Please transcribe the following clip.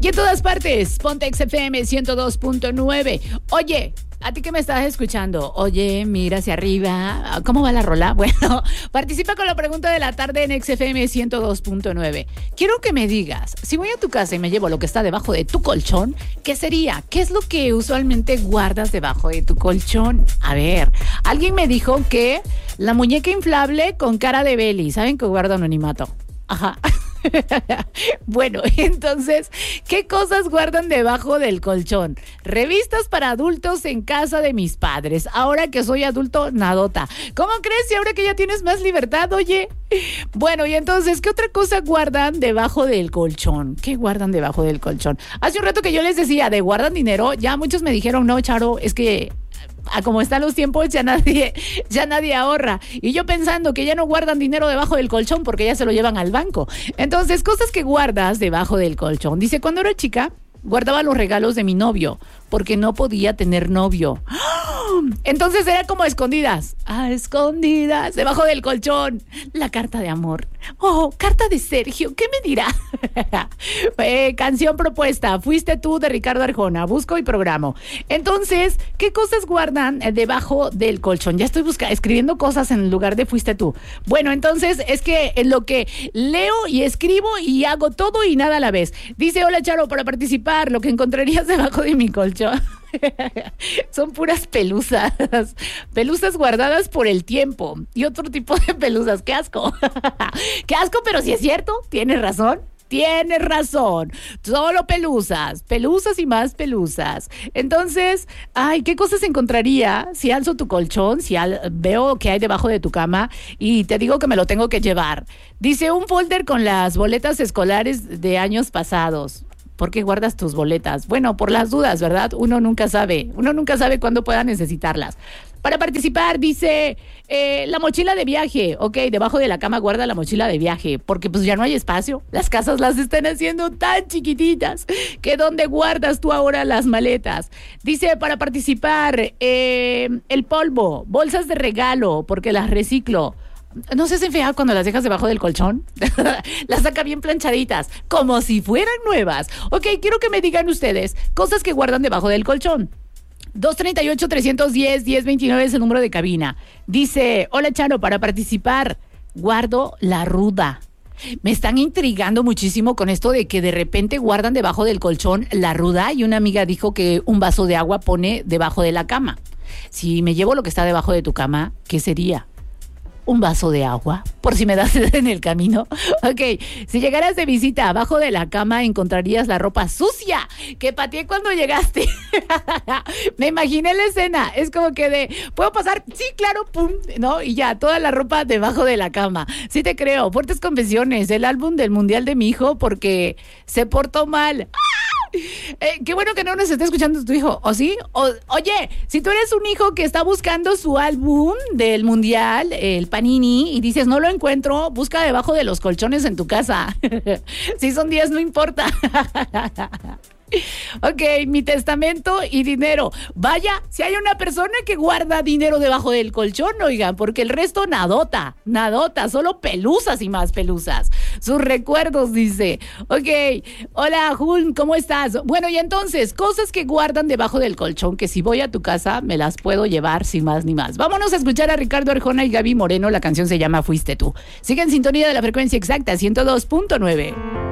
Y en todas partes, Ponte XFM 102.9. Oye, a ti que me estás escuchando, oye, mira hacia arriba, ¿cómo va la rola? Bueno, participa con la pregunta de la tarde en XFM 102.9. Quiero que me digas, si voy a tu casa y me llevo lo que está debajo de tu colchón, ¿qué sería? ¿Qué es lo que usualmente guardas debajo de tu colchón? A ver, alguien me dijo que la muñeca inflable con cara de Belly. ¿Saben que guarda anonimato? Ajá. Bueno, entonces, ¿qué cosas guardan debajo del colchón? Revistas para adultos en casa de mis padres. Ahora que soy adulto, nadota. ¿Cómo crees? Y ahora que ya tienes más libertad, oye. Bueno, y entonces, ¿qué otra cosa guardan debajo del colchón? ¿Qué guardan debajo del colchón? Hace un rato que yo les decía de guardan dinero, ya muchos me dijeron, no, Charo, es que a como están los tiempos, ya nadie ahorra. Y yo pensando que ya no guardan dinero debajo del colchón porque ya se lo llevan al banco. Entonces, cosas que guardas debajo del colchón. Dice, cuando era chica, guardaba los regalos de mi novio porque no podía tener novio. Entonces era como escondidas. A escondidas, debajo del colchón. La carta de amor. Oh, carta de Sergio, ¿qué me dirá? Canción propuesta, Fuiste tú, de Ricardo Arjona. Busco y programo. Entonces, ¿qué cosas guardan debajo del colchón? Ya estoy escribiendo cosas en lugar de Fuiste tú. Bueno, entonces es que en lo que leo y escribo y hago todo y nada a la vez. Dice, hola Charo, para participar, lo que encontrarías debajo de mi colchón. Son puras pelusas. Pelusas guardadas por el tiempo. Y otro tipo de pelusas. ¡Qué asco! ¡Qué asco! Pero si es cierto, tienes razón. Tienes razón. Solo pelusas. Pelusas y más pelusas. Entonces, ay, ¿qué cosas encontraría si alzo tu colchón? Si veo que hay debajo de tu cama y te digo que me lo tengo que llevar. Dice, un folder con las boletas escolares de años pasados. ¿Por qué guardas tus boletas? Bueno, por las dudas, ¿verdad? Uno nunca sabe cuándo pueda necesitarlas. Para participar, dice, la mochila de viaje. Ok, debajo de la cama guarda la mochila de viaje, porque pues ya no hay espacio. Las casas las están haciendo tan chiquititas que ¿dónde guardas tú ahora las maletas? Dice, para participar, el polvo, bolsas de regalo, porque las reciclo. ¿No se hacen feas cuando las dejas debajo del colchón? Las saca bien planchaditas, como si fueran nuevas. Ok, quiero que me digan ustedes cosas que guardan debajo del colchón. 238-310-1029 es el número de cabina. Dice, hola Charo, para participar, guardo la ruda. Me están intrigando muchísimo con esto de que de repente guardan debajo del colchón la ruda, y una amiga dijo que un vaso de agua pone debajo de la cama. Si me llevo lo que está debajo de tu cama, ¿qué sería? Un vaso de agua, por si me das en el camino. Ok, si llegaras de visita abajo de la cama, encontrarías la ropa sucia que pateé cuando llegaste. Me imaginé la escena, es como que ¿puedo pasar? Sí, claro, pum, ¿no? Y ya, toda la ropa debajo de la cama. Sí te creo, fuertes confesiones, el álbum del mundial de mi hijo porque se portó mal. Qué bueno que no nos esté escuchando tu hijo, ¿o sí? Oye, si tú eres un hijo que está buscando su álbum del mundial, el Panini, y dices, no lo encuentro, busca debajo de los colchones en tu casa. Si son 10, no importa. Ok, mi testamento y dinero. Vaya, si hay una persona que guarda dinero debajo del colchón, oigan, porque el resto nadota, solo pelusas y más pelusas. Sus recuerdos, dice. Ok, hola Jun, ¿cómo estás? Bueno, y entonces, cosas que guardan debajo del colchón, que si voy a tu casa me las puedo llevar sin más ni más. Vámonos a escuchar a Ricardo Arjona y Gaby Moreno, la canción se llama Fuiste tú. Sigue en sintonía de la frecuencia exacta, 102.9.